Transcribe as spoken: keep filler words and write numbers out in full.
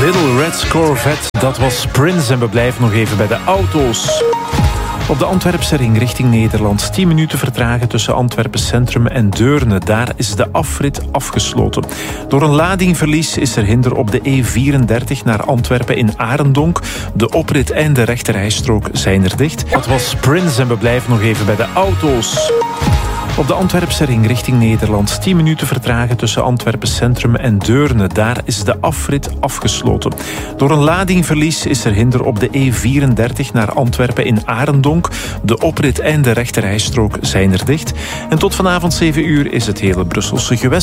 Little Red Corvette, dat was Prince en we blijven nog even bij de auto's. Op de Antwerpse ring richting Nederland. tien minuten vertragen tussen Antwerpen Centrum en Deurne. Daar is de afrit afgesloten. Door een ladingverlies is er hinder op de E vierendertig naar Antwerpen in Arendonk. De oprit en de rechterrijstrook zijn er dicht. Dat was Prince en we blijven nog even bij de auto's. Op de Antwerpse ring richting Nederland. tien minuten vertragen tussen Antwerpen Centrum en Deurne. Daar is de afrit afgesloten. Door een ladingverlies is er hinder op de E vierendertig naar Antwerpen in Arendonk. De oprit en de rechterrijstrook zijn er dicht. En tot vanavond zeven uur is het hele Brusselse gewest